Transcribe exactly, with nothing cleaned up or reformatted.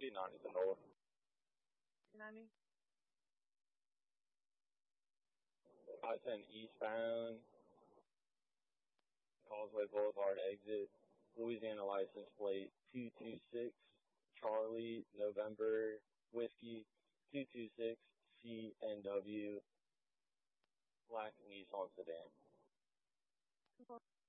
B ninety to north. ninety. I ten eastbound, Causeway Boulevard exit, Louisiana license plate two two six, Charlie, November, Whiskey, two two six, C N W, black Nissan sedan.